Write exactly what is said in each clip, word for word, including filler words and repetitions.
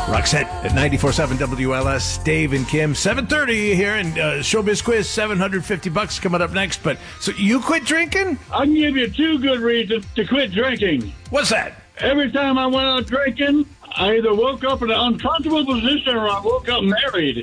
Roxette at ninety-four point seven W L S. Dave and Kim, seven thirty here, and uh, Showbiz Quiz, seven hundred fifty bucks coming up next. But so you quit drinking? I can give you two good reasons to quit drinking. What's that? Every time I went out drinking, I either woke up in an uncomfortable position or I woke up married.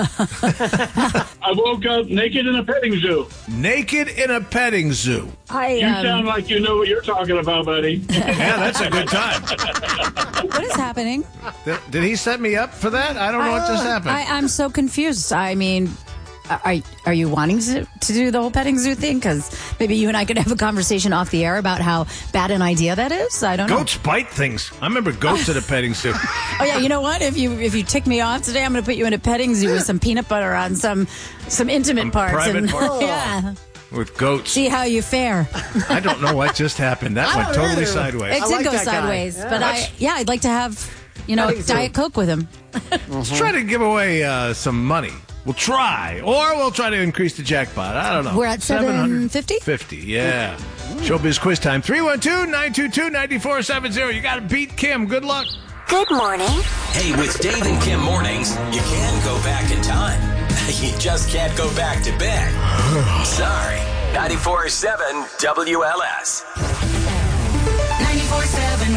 I woke up naked in a petting zoo. Naked in a petting zoo. I, You um, sound like you know what you're talking about, buddy. Yeah, that's a good time. what is happening? Did, did he set me up for that? I don't know what just happened. I, I'm so confused. I mean, are, are you wanting to, to do the whole petting zoo thing? Because maybe you and I could have a conversation off the air about how bad an idea that is. I don't know. Goats bite things. I remember goats at a petting zoo. Oh yeah, you know what? If you if you tick me off today, I'm going to put you in a petting zoo with some peanut butter on some some intimate Some parts. private and, parts. yeah, With goats. see how you fare. I don't know what just happened. That went totally sideways. It did like go that guy. sideways, Yeah. but I yeah, I'd like to have you know Petting zoo. Diet Coke with him. Let's try to give away uh, some money. We'll try. Or we'll try to increase the jackpot. I don't know. We're at seven fifty? fifty, yeah. Showbiz quiz time. three one two, nine two two, nine four seven zero. You got to beat Kim. Good luck. Good morning. Hey, with Dave and Kim mornings, you can go back in time. You just can't go back to bed. Sorry. ninety-four point seven W L S. ninety-four point seven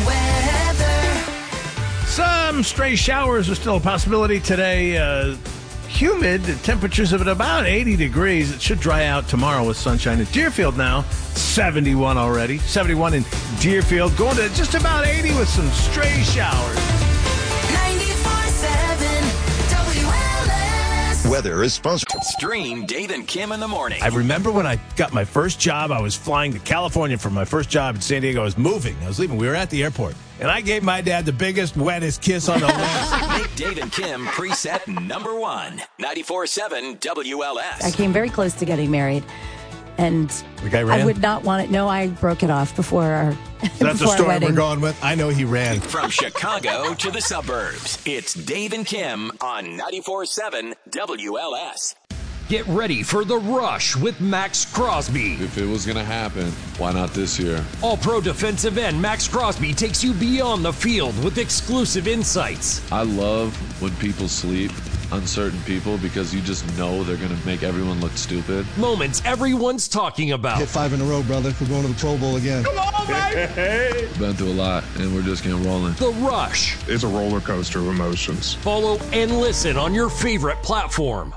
weather. Some stray showers are still a possibility today. Uh, humid, temperatures of at about eighty degrees. It should dry out tomorrow with sunshine. In Deerfield now, seventy-one already. seventy-one in Deerfield. Going to just about eighty with some stray showers. ninety-four point seven W L S. Weather is sponsored. Stream Dave and Kim in the morning. I remember when I got my first job, I was flying to California for my first job in San Diego. I was moving. I was leaving. We were at the airport. And I gave my dad the biggest, wettest kiss on the lips. Make Dave and Kim preset number one. ninety-four point seven W L S. I came very close to getting married, and The guy ran? I would not want it. No, I broke it off before our That's the before our story wedding. we're going with. I know he ran. From Chicago to the suburbs, it's Dave and Kim on ninety-four point seven W L S. Get ready for The Rush with Max Crosby. If it was going to happen, why not this year? All-pro defensive end Max Crosby takes you beyond the field with exclusive insights. I love when people sleep, uncertain people, because you just know they're going to make everyone look stupid. Moments everyone's talking about. Hit five in a row, brother. We're going to the Pro Bowl again. Come on, baby! Been through a lot, and we're just getting rolling. The Rush. It's a roller coaster of emotions. Follow and listen on your favorite platform.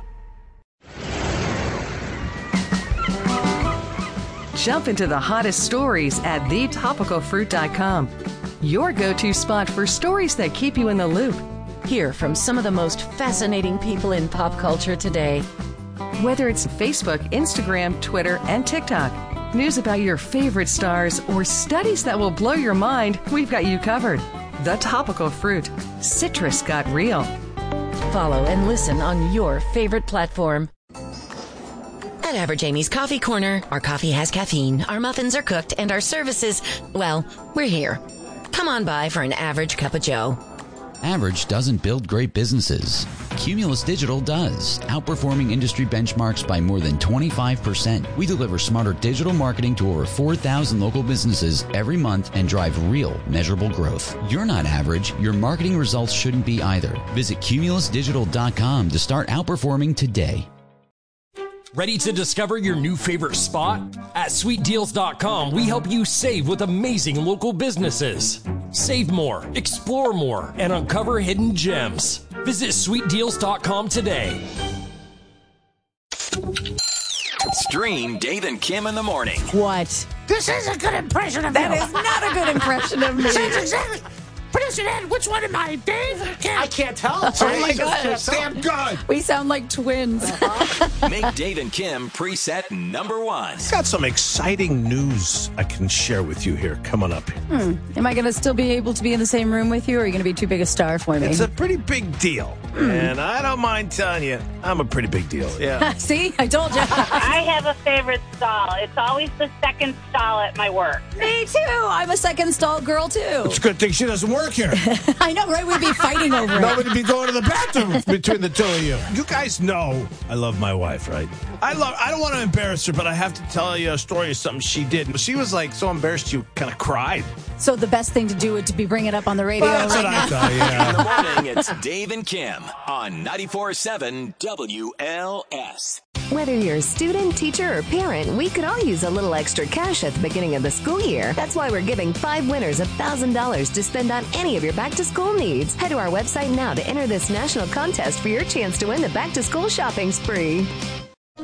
Jump into the hottest stories at the topical fruit dot com. Your go-to spot for stories that keep you in the loop. Hear from some of the most fascinating people in pop culture today. Whether it's Facebook, Instagram, Twitter, and TikTok, news about your favorite stars, or studies that will blow your mind, we've got you covered. The Topical Fruit. Citrus got real. Follow and listen on your favorite platform. At Average Amy's Coffee Corner, our coffee has caffeine, our muffins are cooked, and our services, well, we're here. Come on by for an average cup of joe. Average doesn't build great businesses. Cumulus Digital does, outperforming industry benchmarks by more than twenty-five percent. We deliver smarter digital marketing to over four thousand local businesses every month and drive real, measurable growth. You're not average. Your marketing results shouldn't be either. Visit cumulus digital dot com to start outperforming today. Ready to discover your new favorite spot? At sweet deals dot com, we help you save with amazing local businesses. Save more, explore more, and uncover hidden gems. Visit sweet deals dot com today. Stream Dave and Kim in the morning. What? This is a good impression of That you. is not a good impression of me. Sounds exactly. Producer Ed, which one am I, Dave? Kim? I can't tell. Oh my gosh. Damn good. We sound like twins. Make Dave and Kim preset number one. I've got some exciting news I can share with you here coming up. Hmm. Am I going to still be able to be in the same room with you, or are you going to be too big a star for me? It's a pretty big deal. And I don't mind telling you, I'm a pretty big deal. Yeah. See? I told you. I have a favorite stall. It's always the second stall at my work. Me too. I'm a second stall girl, too. It's a good thing she doesn't work here. I know, right? We'd be fighting over it. Nobody'd be going to the bathroom between the two of you. You guys know I love my wife, right? I love. I don't want to embarrass her, but I have to tell you a story of something she did. She was like so embarrassed she kind of cried. So the best thing to do would to be bring it up on the radio Well, that's right what now. I thought, yeah. In the morning, it's Dave and Kim on ninety-four point seven W L S. Whether you're a student, teacher, or parent, we could all use a little extra cash at the beginning of the school year. That's why we're giving five winners one thousand dollars to spend on any of your back-to-school needs. Head to our website now to enter this national contest for your chance to win the back-to-school shopping spree.